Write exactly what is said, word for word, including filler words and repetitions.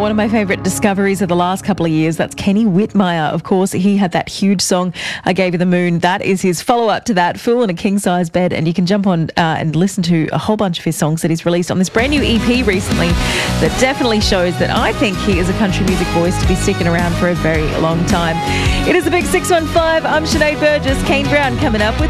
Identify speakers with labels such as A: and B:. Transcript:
A: one of my favourite discoveries of the last couple of years. That's Kenny Whitmire. Of course, he had that huge song, I Gave You the Moon. That is his follow-up to that, Fool in a King-Size Bed. And you can jump on uh, and listen to a whole bunch of his songs that he's released on this brand new E P recently that definitely shows that I think he is a country music voice to be sticking around for a very long time. It is the Big six one five. I'm Sinead Burgess. Kane Brown coming up with